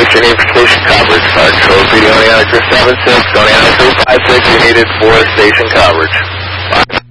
What's your name for station coverage? Control PD Oneonta 76, Oneonta 356, you needed for station coverage.